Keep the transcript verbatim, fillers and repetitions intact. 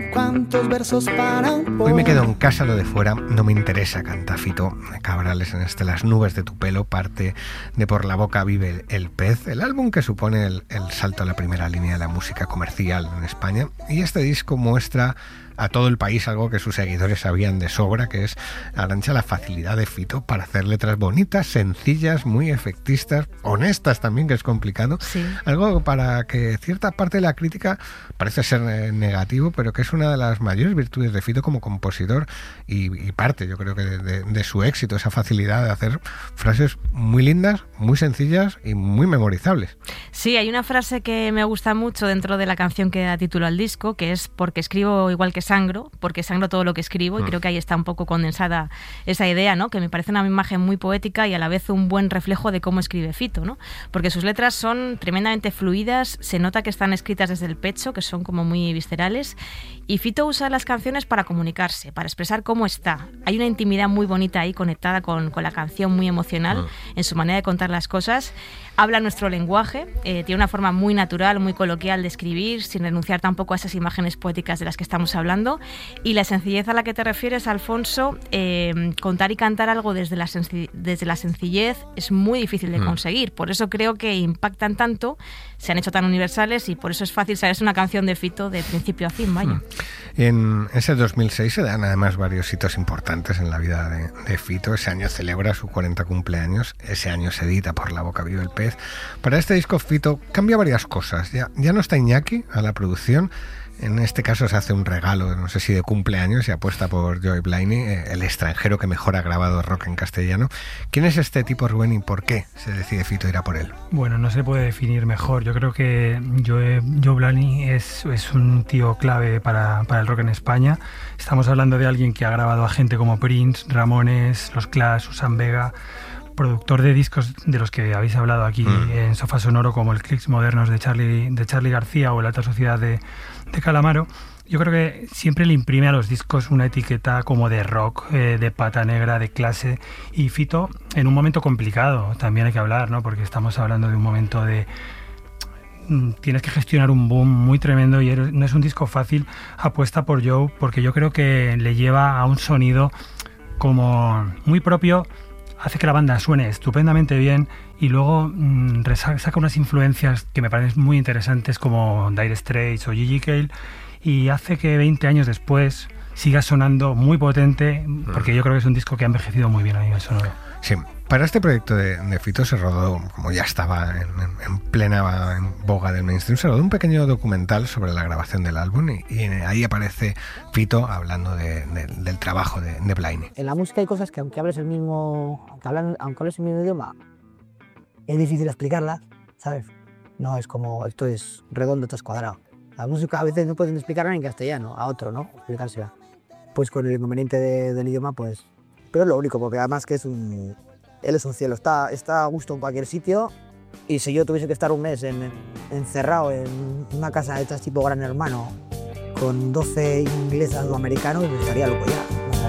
cuántos versos para un poema. Hoy me quedo en casa, lo de fuera no me interesa, canta Fito Cabrales en este Las nubes de tu pelo, parte de Por la boca vive el, el pez, el álbum que supone el, el salto a la primera línea de la música comercial en España. Y este disco muestra a todo el país algo que sus seguidores sabían de sobra, que es, Arantxa, la facilidad de Fito para hacer letras bonitas, sencillas, muy efectistas, honestas también, que es complicado. Sí. Algo para que cierta parte de la crítica parece ser eh, negativo, pero que es una de las mayores virtudes de Fito como compositor y, y parte, yo creo que de, de, de su éxito, esa facilidad de hacer frases muy lindas, muy sencillas y muy memorizables. Sí, hay una frase que me gusta mucho dentro de la canción que da título al disco, que es porque escribo igual que sangro, porque sangro todo lo que escribo, y creo que ahí está un poco condensada esa idea, ¿no? Que me parece una imagen muy poética y a la vez un buen reflejo de cómo escribe Fito, ¿no? Porque sus letras son tremendamente fluidas, se nota que están escritas desde el pecho, que son como muy viscerales, y Fito usa las canciones para comunicarse, para expresar cómo está. Hay una intimidad muy bonita ahí conectada con, con la canción, muy emocional en su manera de contar las cosas. Habla nuestro lenguaje, eh, tiene una forma muy natural, muy coloquial de escribir, sin renunciar tampoco a esas imágenes poéticas de las que estamos hablando. Y la sencillez a la que te refieres, Alfonso, eh, contar y cantar algo desde la, senci- desde la sencillez es muy difícil de mm. conseguir. Por eso creo que impactan tanto, se han hecho tan universales y por eso es fácil saberse una canción de Fito de principio a fin, vaya. Mm. En ese dos mil seis se dan además varios hitos importantes en la vida de, de Fito. Ese año celebra su cuarenta cumpleaños, ese año se edita Por la boca vive el pez. Para este disco Fito cambia varias cosas. Ya, ya no está Iñaki a la producción. En este caso se hace un regalo, no sé si de cumpleaños, y apuesta por Joey Blaney, el extranjero que mejor ha grabado rock en castellano. ¿Quién es este tipo, Rubén, y por qué se decide Fito ir a por él? Bueno, no se puede definir mejor. Yo creo que Joey, Joey Blaney es, es un tío clave para, para el rock en España. Estamos hablando de alguien que ha grabado a gente como Prince, Ramones, Los Clash, Susan Vega, productor de discos de los que habéis hablado aquí mm. en Sofá Sonoro, como el Clicks Modernos de Charlie, de Charlie García o La Alta Sociedad de, de Calamaro. Yo creo que siempre le imprime a los discos una etiqueta como de rock, eh, de pata negra, de clase. Y Fito, en un momento complicado, también hay que hablar, ¿no? Porque estamos hablando de un momento de... Tienes que gestionar un boom muy tremendo y no es un disco fácil. Apuesta por Joe, porque yo creo que le lleva a un sonido como muy propio, hace que la banda suene estupendamente bien y luego mmm, saca unas influencias que me parecen muy interesantes como Dire Straits o Gigi Cale y hace que veinte años después siga sonando muy potente, porque yo creo que es un disco que ha envejecido muy bien a nivel sonoro. Sí, para este proyecto de, de Fito se rodó, como ya estaba en, en, en plena en boga del mainstream, se rodó un pequeño documental sobre la grabación del álbum y, y ahí aparece Fito hablando de, de, del trabajo de, de Blaney. En la música hay cosas que aunque hables el mismo, aunque, hablan, aunque hables el mismo idioma, es difícil explicarlas, ¿sabes? No es como esto es redondo, esto es cuadrado. La música a veces no pueden explicarla en castellano, a otro, ¿no? Explicársela. Pues con el inconveniente de, del idioma, pues... Pero es lo único, porque además que es un... Él es un cielo, está, está a gusto en cualquier sitio y si yo tuviese que estar un mes en, en, encerrado en una casa de estas tipo Gran Hermano con doce inglesas o americanos, estaría loco ya.